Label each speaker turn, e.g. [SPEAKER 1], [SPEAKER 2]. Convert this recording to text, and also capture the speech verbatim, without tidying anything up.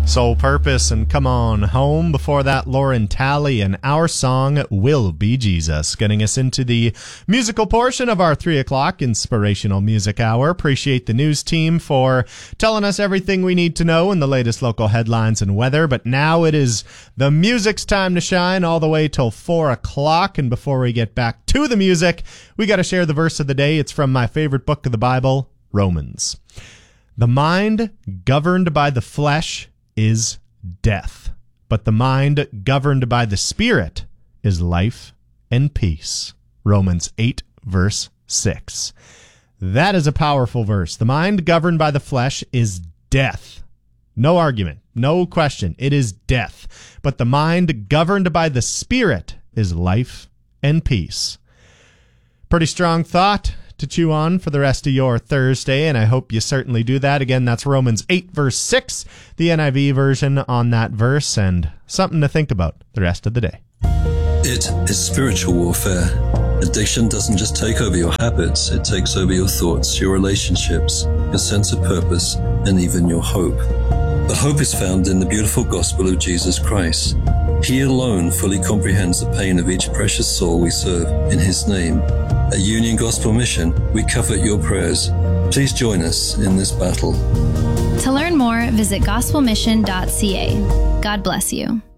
[SPEAKER 1] Soul Purpose and Come On Home. Before that, Lauren Talley and Our Song Will Be Jesus, getting us into the musical portion of our three o'clock Inspirational Music Hour. Appreciate the news team for telling us everything we need to know in the latest local headlines and weather. But now it is the music's time to shine all the way till four o'clock. And before we get back to the music, we got to share the verse of the day. It's from my favorite book of the Bible, Romans. The mind governed by the flesh is death, but the mind governed by the Spirit is life and peace. Romans eight, verse six. That is a powerful verse. The mind governed by the flesh is death. No argument, no question. It is death. But the mind governed by the Spirit is life and peace. Pretty strong thought to chew on for the rest of your Thursday, and I hope you certainly do that. Again, that's Romans eight, verse six, the N I V version on that verse, and something to think about the rest of the day.
[SPEAKER 2] It is spiritual warfare. Addiction doesn't just take over your habits, it takes over your thoughts, your relationships, your sense of purpose, and even your hope. But hope is found in the beautiful gospel of Jesus Christ. He alone fully comprehends the pain of each precious soul we serve in His name. At Union Gospel Mission, we covet your prayers. Please join us in this battle.
[SPEAKER 3] To learn more, visit gospel mission dot c a. God bless you.